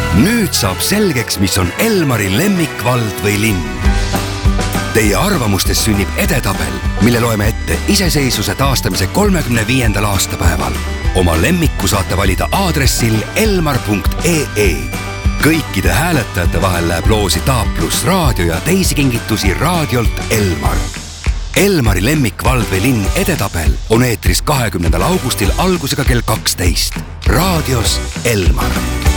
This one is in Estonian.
Nüüd saab selgeks, mis on Elmari lemmikvald või linn. Teie arvamustes sünnib edetabel, mille loeme ette iseseisvuse taastamise 35. aastapäeval. Oma lemmiku saate valida aadressil elmar.ee. Kõikide hääletajate vahel läheb loosi Taaplus raadio ja teisi kingitusi raadiolt Elmar. Elmari lemmikvald või linn edetabel on eetris 20. augustil algusega kell 12. Raadios Elmar.